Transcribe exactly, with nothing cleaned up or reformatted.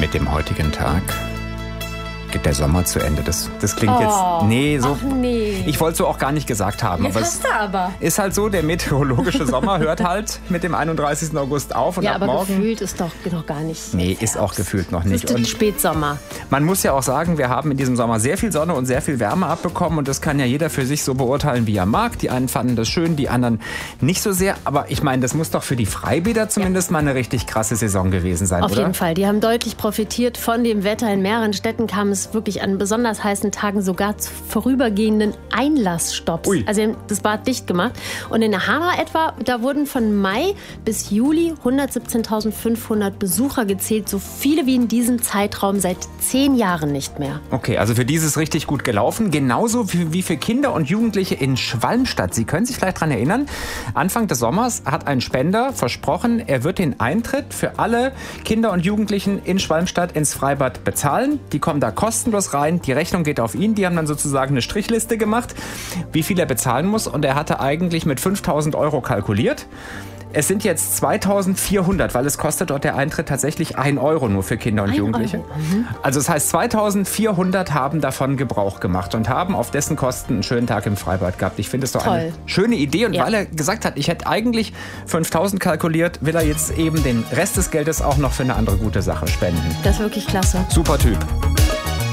Mit dem heutigen Tag geht der Sommer zu Ende. Das, das klingt Oh, jetzt... Nee, so... ach nee. Ich wollte so auch gar nicht gesagt haben. Jetzt aber hast es du aber. ist halt so, der meteorologische Sommer hört halt mit dem einunddreißigsten August auf. Und Ja, ab aber morgen... gefühlt ist doch noch gar nicht. Nee, ist auch gefühlt noch Es nicht. ist Und Spätsommer. man muss ja auch sagen, wir haben in diesem Sommer sehr viel Sonne und sehr viel Wärme abbekommen. Und das kann ja jeder für sich so beurteilen, wie er mag. Die einen fanden das schön, die anderen nicht so sehr. Aber ich meine, das muss doch für die Freibäder zumindest ja. mal eine richtig krasse Saison gewesen sein, Auf oder? jeden Fall. Die haben deutlich profitiert von dem Wetter. In mehreren Städten kam es wirklich an besonders heißen Tagen sogar zu vorübergehenden Einlassstopps. Ui. Also das Bad dicht gemacht. Und in der Hanau etwa, da wurden von Mai bis Juli hundertsiebzehntausendfünfhundert Besucher gezählt. So viele wie in diesem Zeitraum seit zehn Jahren nicht mehr. Okay, also für die ist es richtig gut gelaufen. Genauso wie, wie für Kinder und Jugendliche in Schwalmstadt. Sie können sich vielleicht daran erinnern, Anfang des Sommers hat ein Spender versprochen, er wird den Eintritt für alle Kinder und Jugendlichen in Schwalmstadt ins Freibad bezahlen. Die kommen da kostenlos rein, die Rechnung geht auf ihn. Die haben dann sozusagen eine Strichliste gemacht, wie viel er bezahlen muss. Und er hatte eigentlich mit fünftausend Euro kalkuliert. Es sind jetzt zweitausendvierhundert, weil es kostet dort der Eintritt tatsächlich ein Euro nur für Kinder und Ein Jugendliche. Euro. Mhm. Also das heißt, zweitausendvierhundert haben davon Gebrauch gemacht und haben auf dessen Kosten einen schönen Tag im Freibad gehabt. Ich finde es doch Toll. eine schöne Idee. Und Ja. weil er gesagt hat, ich hätte eigentlich fünftausend kalkuliert, will er jetzt eben den Rest des Geldes auch noch für eine andere gute Sache spenden. Das ist wirklich klasse. Super Typ.